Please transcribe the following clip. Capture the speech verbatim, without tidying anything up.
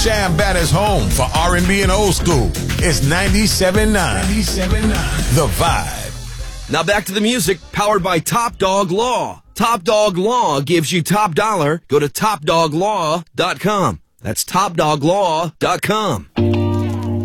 Sham Banner's home for R and B and old school. It's ninety-seven point nine. ninety-seven point nine. The Vibe. Now back to the music, powered by Top Dog Law. Top Dog Law gives you top dollar. Go to top dog law dot com. That's top dog law dot com.